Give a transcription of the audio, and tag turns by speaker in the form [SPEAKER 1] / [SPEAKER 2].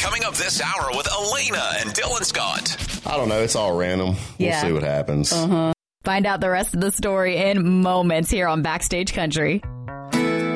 [SPEAKER 1] Coming up this hour with Elena and Dylan Scott.
[SPEAKER 2] I don't know. It's all random. We'll see what happens.
[SPEAKER 3] Find out the rest of the story in moments here on Backstage Country.